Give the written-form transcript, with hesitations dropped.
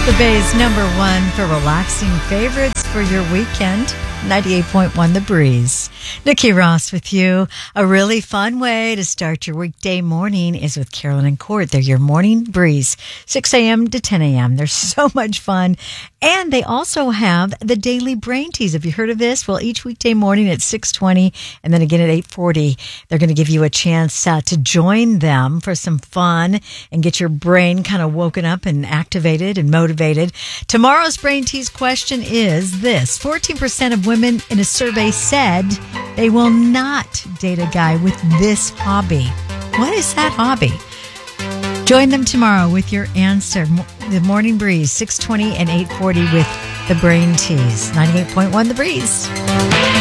The Bay's number one for relaxing favorites for your weekend. 98.1 The Breeze. Nikki Ross with you. A really fun way to start your weekday morning is with Carolyn and Court. They're your morning breeze, 6 a.m. to 10 a.m. They're so much fun. And they also have the daily brain teas. Have you heard of this? Well, each weekday morning at 6:20 and then again at 8:40, they're going to give you a chance to join them for some fun and get your brain kind of woken up and activated and motivated. Tomorrow's brain teas question is this. 14% of women in a survey said they will not date a guy with this hobby. What is that hobby? Join them tomorrow with your answer. The Morning Breeze, 6:20 and 8:40 with the Brain Teas. 98.1 The Breeze.